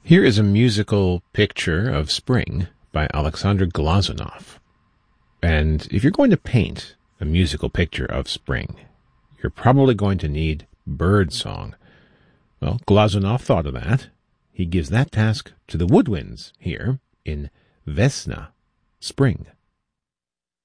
Here is a musical picture of spring by Alexander Glazunov. And if you're going to paint a musical picture of spring, you're probably going to need bird song. Well, Glazunov thought of that. He gives that task to the woodwinds here in Vesna, spring.